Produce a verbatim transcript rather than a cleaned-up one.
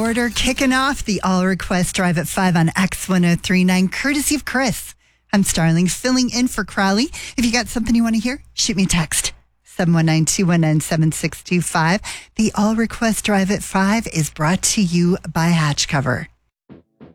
Order kicking off the All Request Drive at five on X one oh three point nine, courtesy of Chris. I'm Starling, filling in for Crowley. If you got something you want to hear, shoot me a text. seven one nine, two one nine, seven six two five. The All Request Drive at five is brought to you by Hatch Cover.